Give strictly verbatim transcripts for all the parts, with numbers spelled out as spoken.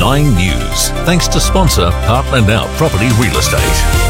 Nine News. Thanks to sponsor Partner Now Property Real Estate.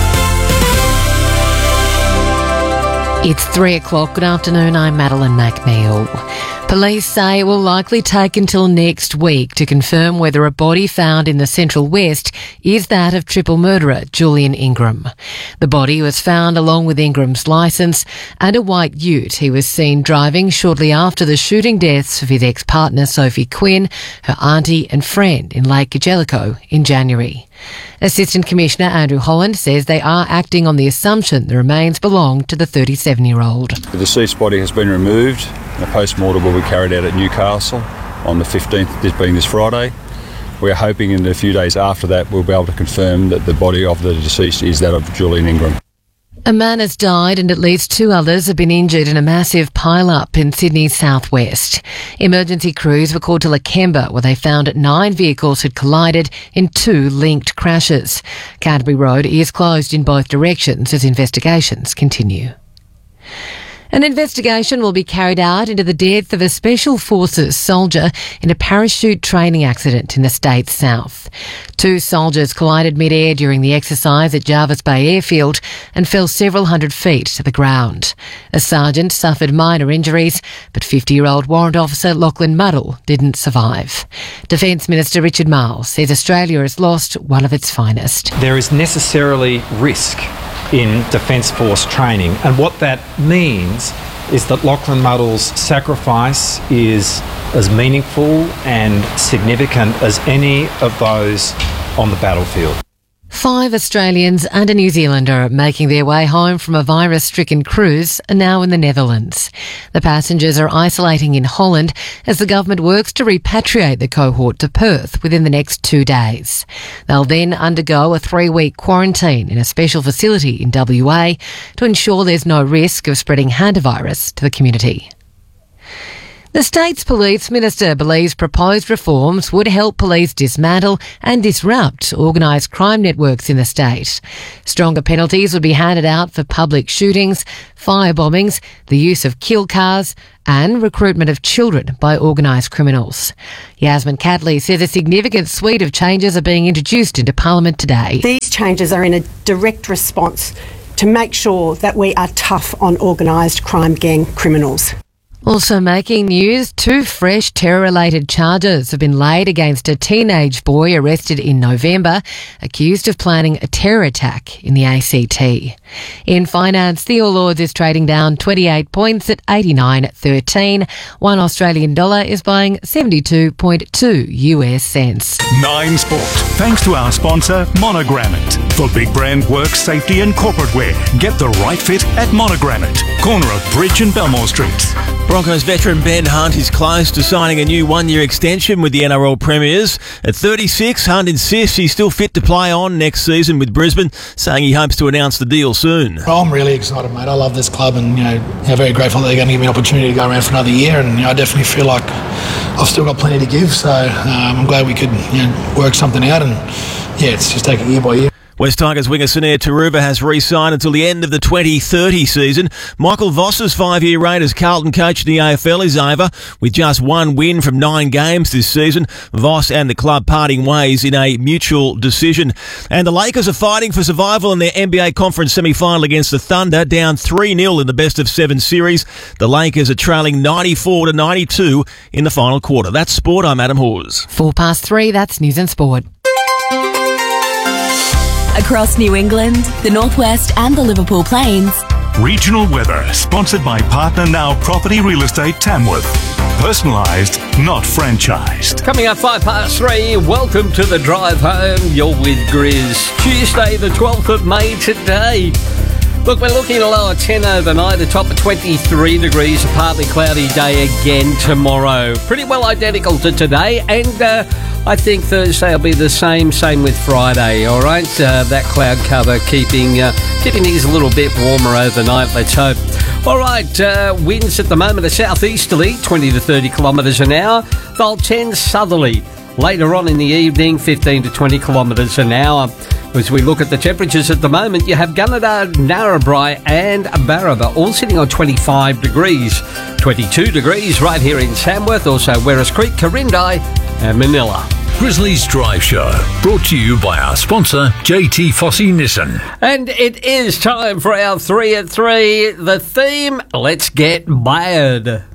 It's three o'clock. Good afternoon. I'm Madeline McNeil. Police say it will likely take until next week to confirm whether a body found in the Central West is that of triple murderer Julian Ingram. The body was found along with Ingram's licence and a white ute he was seen driving shortly after the shooting deaths of his ex-partner Sophie Quinn, her auntie and friend in Lake Jellicoe in January. Assistant Commissioner Andrew Holland says they are acting on the assumption the remains belong to the thirty-seven-year-old. The deceased body has been removed. A post-mortem will be carried out at Newcastle on the fifteenth, this being this Friday. We are hoping in a few days after that we'll be able to confirm that the body of the deceased is that of Julian Ingram. A man has died and at least two others have been injured in a massive pile-up in Sydney's southwest. Emergency crews were called to Lakemba, where they found nine vehicles had collided in two linked crashes. Canterbury Road is closed in both directions as investigations continue. An investigation will be carried out into the death of a Special Forces soldier in a parachute training accident in the state's south. Two soldiers collided mid-air during the exercise at Jarvis Bay Airfield and fell several hundred feet to the ground. A sergeant suffered minor injuries, but fifty-year-old Warrant Officer Lachlan Muddle didn't survive. Defence Minister Richard Marles says Australia has lost one of its finest. There is necessarily risk in Defence Force training, and what that means is that Lachlan Muddle's sacrifice is as meaningful and significant as any of those on the battlefield. Five Australians and a New Zealander making their way home from a virus-stricken cruise are now in the Netherlands. The passengers are isolating in Holland as the government works to repatriate the cohort to Perth within the next two days. They'll then undergo a three-week quarantine in a special facility in W A to ensure there's no risk of spreading hantavirus to the community. The state's police minister believes proposed reforms would help police dismantle and disrupt organised crime networks in the state. Stronger penalties would be handed out for public shootings, fire bombings, the use of kill cars and recruitment of children by organised criminals. Yasmin Catley says a significant suite of changes are being introduced into Parliament today. These changes are in a direct response to make sure that we are tough on organised crime gang criminals. Also making news, two fresh terror-related charges have been laid against a teenage boy arrested in November, accused of planning a terror attack in the A C T. In finance, the All Ords is trading down twenty-eight points at eighty-nine thirteen. One Australian dollar is buying seventy-two point two U S cents. Nine Sport, thanks to our sponsor, Monogrammet. For big brand work, safety and corporate wear, get the right fit at Monogrammet, corner of Bridge and Belmore Streets. Broncos veteran Ben Hunt is close to signing a new one-year extension with the N R L Premiers. At thirty-six, Hunt insists he's still fit to play on next season with Brisbane, saying he hopes to announce the deal soon. Well, I'm really excited, mate. I love this club and, you know, I'm very grateful that they're going to give me an opportunity to go around for another year, and, you know, I definitely feel like I've still got plenty to give, so um, I'm glad we could, you know, work something out, and, yeah, it's just taking year by year. West Tigers winger Sunair Taruva has re-signed until the end of the twenty thirty season. Michael Voss's five-year reign as Carlton coach in the A F L is over. With just one win from nine games this season, Voss and the club parting ways in a mutual decision. And the Lakers are fighting for survival in their N B A Conference semi-final against the Thunder, down three nil in the best-of-seven series. The Lakers are trailing ninety-four to ninety-two in the final quarter. That's sport. I'm Adam Hawes. Four past three, that's News and Sport. Across New England, the Northwest and the Liverpool Plains. Regional weather, sponsored by Partner Now Property Real Estate Tamworth. Personalised, not franchised. Coming up five past three, welcome to the drive home. You're with Grizz. Tuesday the twelfth of May today. Look, we're looking at a low of ten overnight, a top of twenty-three degrees, a partly cloudy day again tomorrow. Pretty well identical to today, and uh, I think Thursday will be the same, same with Friday, all right? Uh, that cloud cover keeping uh, keeping things a little bit warmer overnight, let's hope. All right, uh, winds at the moment are southeasterly, twenty to thirty kilometres an hour. They'll tend southerly. Later on in the evening, fifteen to twenty kilometres an hour. As we look at the temperatures at the moment, you have Gunnedah, Narrabri and Barraba all sitting on twenty-five degrees. twenty-two degrees right here in Tamworth, also Werris Creek, Corindi and Manila. Grizzlies Drive Show, brought to you by our sponsor, J T Fossey Nissan. And it is time for our three at three. The theme, let's get mad.